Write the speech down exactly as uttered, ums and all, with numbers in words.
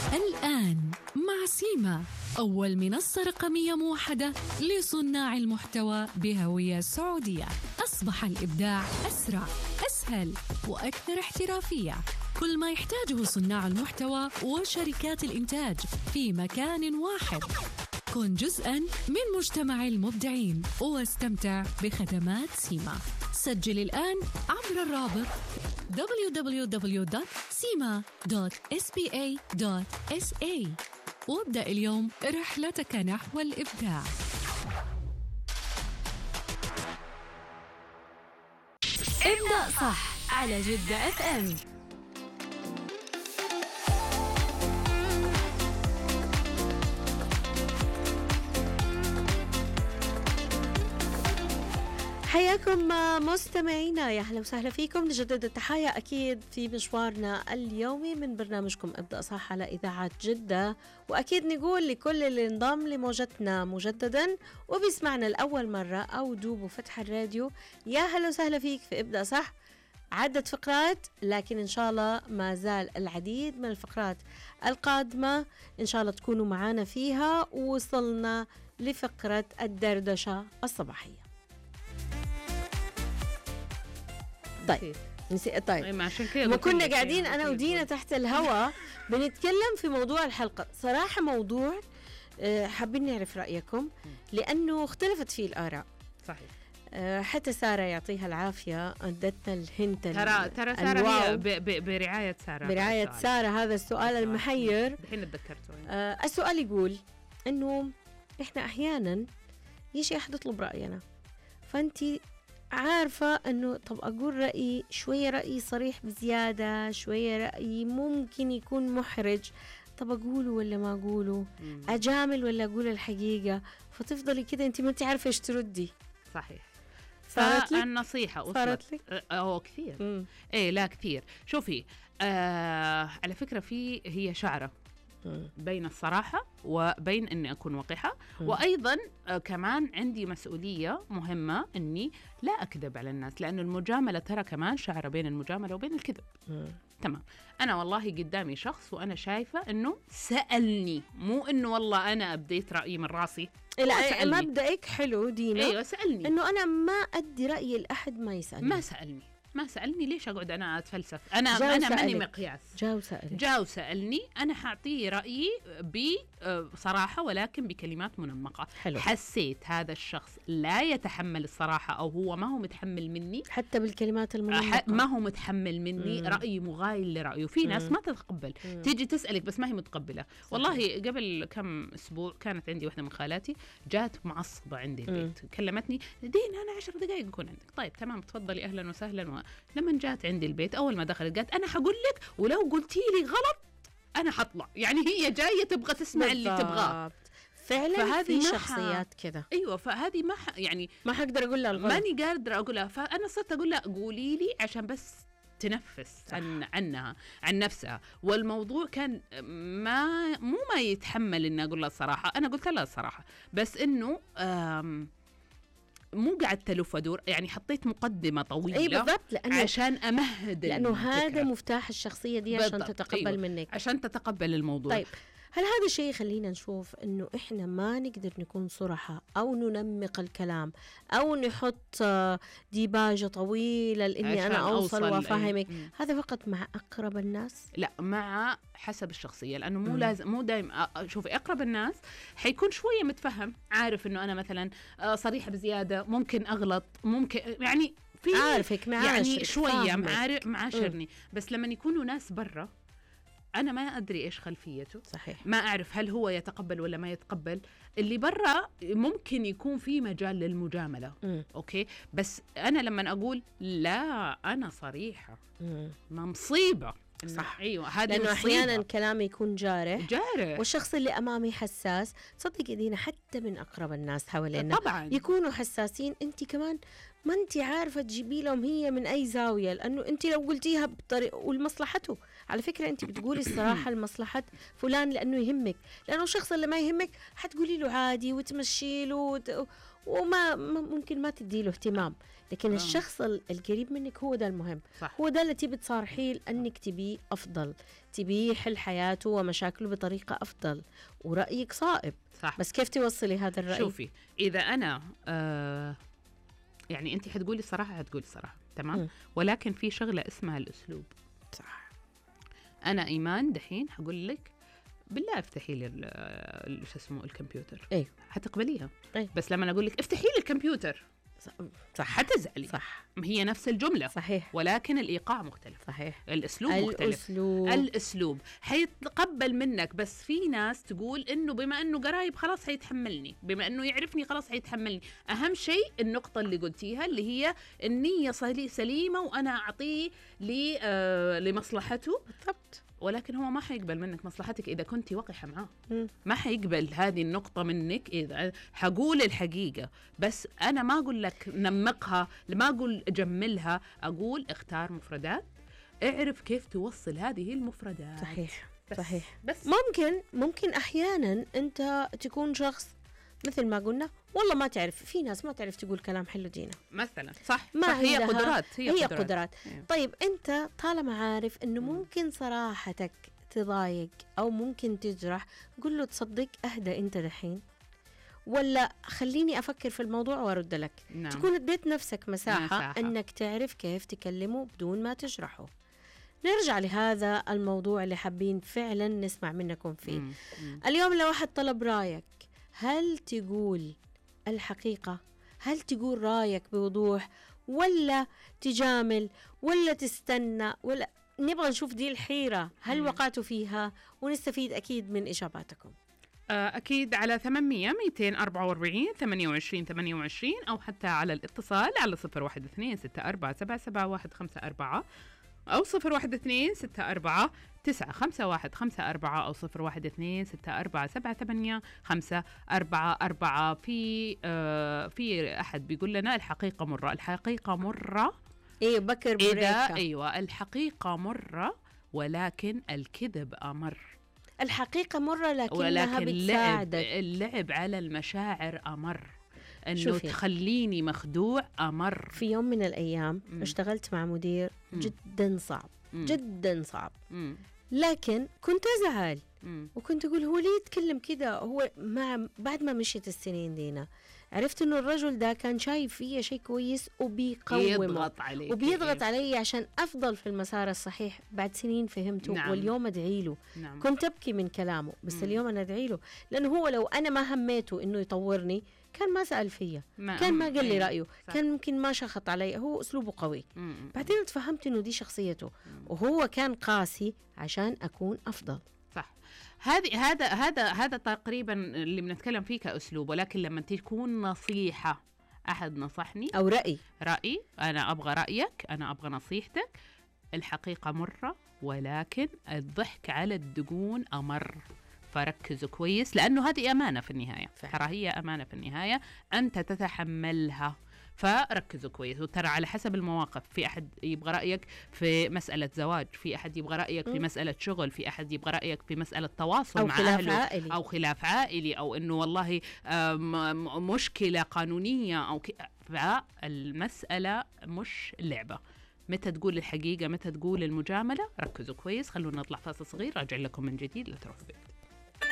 الآن مع سيما، أول منصة رقمية موحدة لصناع المحتوى بهوية سعودية. أصبح الإبداع أسرع، أسهل وأكثر احترافية. كل ما يحتاجه صناع المحتوى وشركات الإنتاج في مكان واحد. كن جزءاً من مجتمع المبدعين واستمتع بخدمات سيما. سجل الآن عبر الرابط دبليو دبليو دبليو دوت سيما دوت إس بي إيه دوت إس إيه وابدأ اليوم رحلتك نحو الإبداع. ابدأ صح على جدة إف إم. حياكم مستمعينا، يا أهلا وسهلا فيكم. نجدد التحية أكيد في مشوارنا اليومي من برنامجكم ابدأ صح على إذاعة جدة، وأكيد نقول لكل اللي انضم لموجتنا مجددا وبيسمعنا لأول مرة أو دوب فتح الراديو، يا أهلا وسهلا فيك في ابدأ صح. عدة فقرات، لكن إن شاء الله ما زال العديد من الفقرات القادمة إن شاء الله تكونوا معانا فيها. ووصلنا لفقرة الدردشة الصباحية. طيب نسيت. طيب ما كنا قاعدين أنا ودينا تحت الهواء بنتكلم في موضوع الحلقة. صراحة موضوع حابين نعرف رأيكم لأنه اختلفت فيه الآراء. صحيح. حتى سارة يعطيها العافية أدتنا الهنت. ترى ترى سارة برعاية سارة برعاية سارة هذا السؤال المحير. الحين اتذكرته. آه السؤال يقول إنه إحنا أحيانا يجي أحد يطلب رأينا، فأنتي عارفة أنه طب أقول رأيي شوية، رأيي صريح بزيادة شوية، رأيي ممكن يكون محرج، طب أقوله ولا ما أقوله، أجامل ولا أقول الحقيقة، فتفضلي كده أنت ما أنت عارفة إيش تردي. صحيح. صارت لك؟ النصيحة صارت لك؟ أوه كثير. مم. إيه لا كثير. شوفي آه على فكرة في هي شعرة بين الصراحة وبين أني أكون وقحة، وأيضا كمان عندي مسؤولية مهمة أني لا أكذب على الناس، لأن المجاملة ترى كمان شعرة بين المجاملة وبين الكذب. تمام. أنا والله قدامي شخص وأنا شايفة أنه سألني، مو أنه والله أنا أبديت رأيي من راسي. لا مبدأك حلو دينا. أيوة سألني، أنه أنا ما أدي رأيي لأحد ما يسألني. ما سألني ما سألني ليش أقعد أنا أتفلسف؟ أنا أنا ماني مقياس. جاو سألني جاو سألني أنا حأعطيه رأيي بصراحة ولكن بكلمات منمقة. حلو. حسيت هذا الشخص لا يتحمل الصراحة أو هو ما هو متحمل مني حتى بالكلمات المنمقة، ما هو متحمل مني. مم. رأيي مغاير لرأيه. في ناس مم. ما تتقبل. مم. تيجي تسألك بس ما هي متقبلة. صحيح. والله قبل كم أسبوع كانت عندي واحدة من خالاتي جات معصبة عندي البيت. مم. كلمتني دين أنا عشر دقائق أكون عندك. طيب تمام تفضلي أهلا وسهلا. لما جات عندي البيت أول ما دخلت قالت أنا حقول لك ولو قلتي لي غلط أنا حطلع. يعني هي جاية تبغى تسمع اللي تبغاه فعلا. في شخصيات كذا. أيوة فهذه ما ح... يعني ما حقدر أقول لها الغلط، ماني قادرة أقولها. فأنا صرت أقول لها قولي لي عشان بس تنفس عن عنها عن نفسها. والموضوع كان ما مو ما يتحمل إن أقول لها الصراحة. أنا قلت لها الصراحة بس إنه مو قاعد تلف ودور. يعني حطيت مقدمة طويلة. أي بالضبط، عشان أمهد لأنه هذا مفتاح الشخصية دي عشان تتقبل. أيوة. منك عشان تتقبل الموضوع. طيب هل هذا الشيء خلينا نشوف إنه إحنا ما نقدر نكون صراحة أو ننمق الكلام أو نحط ديباجة طويلة لإني أنا أوصل وأفهمك؟ هذا فقط مع أقرب الناس؟ لا مع حسب الشخصية، لأنه مو لازم مو دايم. شوفي أقرب الناس حيكون شوية متفهم، عارف إنه أنا مثلا صريحة بزيادة، ممكن أغلط، ممكن يعني في عارفك يعني شوية معارف معاشرني. بس لما يكونوا ناس برا أنا ما أدري إيش خلفيته. صحيح. ما أعرف هل هو يتقبل ولا ما يتقبل. اللي برا ممكن يكون في مجال للمجاملة. م. أوكي بس أنا لما أقول لا أنا صريحة م. ما مصيبة. صح. أيوة هذا لأنه أحيانا كلامي يكون جارح جارح والشخص اللي أمامي حساس. صدق دينا حتى من أقرب الناس حوالينا طبعا يكونوا حساسين. أنت كمان ما أنت عارفة تجيبي لهم هي من أي زاوية، لأنه أنت لو قلتيها بطريقة ولمصلحته. على فكرة أنت بتقولي الصراحة لمصلحة فلان لأنه يهمك، لأنه الشخص اللي ما يهمك حتقولي له عادي وتمشي له وت... وما ممكن ما تدي له اهتمام، لكن آه. الشخص القريب منك هو ده المهم، صح. هو ده اللي تبي تصارحيه أنك تبيه أفضل، تبيه يحل حياته ومشاكله بطريقة أفضل، ورأيك صائب. صح. بس كيف توصلي هذا الرأي؟ شوفي إذا أنا آه يعني أنت حتقولي الصراحة حتقولي الصراحة تمام. م. ولكن في شغلة اسمها الأسلوب. صح. أنا إيمان دحين حقول لك بالله افتحي لي ال- شو اسمه الكمبيوتر، أيوه حتقبليها. أيوه. بس لما أنا أقول لك افتحي لي الكمبيوتر صح. حتزعلي. صح. هي نفس الجملة صحيح. ولكن الإيقاع مختلف. صحيح. الأسلوب مختلف. الأسلوب. الأسلوب حيتقبل منك. بس في ناس تقول إنه بما إنه قرايب خلاص حيتحملني، بما إنه يعرفني خلاص حيتحملني. أهم شيء النقطة اللي قلتيها اللي هي النية سليمة وأنا أعطيه لي آه لمصلحته بالضبط. ولكن هو ما حيقبل منك مصلحتك إذا كنت وقحة معاه. م. ما حيقبل هذه النقطة منك. إذا حقول الحقيقة بس أنا ما أقول لك نمقها، ما أقول جملها، أقول اختار مفردات، اعرف كيف توصل هذه المفردات. صحيح. بس صحيح. بس ممكن ممكن أحيانا أنت تكون شخص مثل ما قلنا والله ما تعرف، في ناس ما تعرف تقول كلام حلو دينا مثلا. صح. ما صح. هي عندها- قدرات. هي, هي قدرات, قدرات. هي. طيب أنت طالما عارف أنه ممكن صراحتك تضايق أو ممكن تجرح، قل له تصدق أهدى أنت دحين، ولا خليني أفكر في الموضوع وأرد لك. نعم. تكون اديت نفسك مساحة, مساحة. أنك تعرف كيف تكلمه بدون ما تجرحه. نرجع لهذا الموضوع اللي حابين فعلا نسمع منكم فيه. مم. مم. اليوم لو واحد طلب رايك، هل تقول الحقيقة؟ هل تقول رايك بوضوح، ولا تجامل، ولا تستنى، ولا نبغى نشوف دي الحيرة هل مم. وقعتوا فيها، ونستفيد أكيد من إجاباتكم. آه، أكيد على ثمانمية مئتين وأربعة وأربعين ثمانية وعشرين ثمانية وعشرين أو حتى على الاتصال على صفر واحد اثنين ستة أربعة سبعة سبعة واحد خمسة أربعة أو صفر واحد اثنين ستة أربعة تسعة خمسة واحد خمسة أربعة أو صفر واحد اثنين ستة أربعة سبعة ثمانية خمسة أربعة أربعة. في آه في أحد بيقول لنا الحقيقة مرة. الحقيقة مرة إيه بكر إذا بريكة. أيوة الحقيقة مرة ولكن الكذب أمر. الحقيقة مرة لكنها ولكن اللعب, بتساعدك. اللعب على المشاعر أمر. إنه شوفي. تخليني مخدوع أمر. في يوم من الأيام مم. اشتغلت مع مدير مم. جدا صعب. مم. جدا صعب. مم. لكن كنت أزعل مم. وكنت أقول هو ليه يتكلم كده. هو مع بعد ما مشيت السنين دينا عرفت إنه الرجل ده كان شايف فيه شيء كويس وبيقومه يضغط عليك وبيضغط علي عشان أفضل في المسار الصحيح. بعد سنين فهمته. نعم. واليوم أدعي له. نعم. كنت أبكي من كلامه بس مم. اليوم أنا أدعي له، لأنه هو لو أنا ما هميته إنه يطورني كان ما سأل فيا، ما كان ما قال لي أيوة. رأيه، صح. كان ممكن ما شخط علي. هو أسلوبه قوي. مم. بعدين تفهمت إنه دي شخصيته مم. وهو كان قاسي عشان أكون أفضل. صح. هذه هذا هذا هذا تقريبا اللي بنتكلم فيه كأسلوب. ولكن لما تكون نصيحة، أحد نصحني أو رأي رأي، أنا أبغى رأيك، أنا أبغى نصيحتك، الحقيقة مرة ولكن الضحك على الدقون أمر. فركزوا كويس لأنه هذه أمانة في النهاية. فعلا. ترى هي أمانة في النهاية أنت تتحملها. فركزوا كويس. وترى على حسب المواقف، في أحد يبغى رأيك في مسألة زواج، في أحد يبغى رأيك في م. مسألة شغل، في أحد يبغى رأيك في مسألة تواصل أو مع خلاف أهله عائلي. أو خلاف عائلي أو إنه والله آم، مشكلة قانونية أو ك... فالمسألة مش لعبة. متى تقول الحقيقة، متى تقول المجاملة. ركزوا كويس. خلونا نطلع فاصل صغير، راجع لكم من جديد، لا تروحوا بعيد.